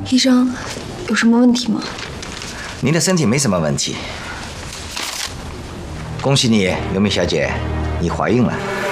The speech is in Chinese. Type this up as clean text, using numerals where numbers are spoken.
医生，有什么问题吗？ 您的身体没什么问题。恭喜你，刘明小姐，你怀孕了。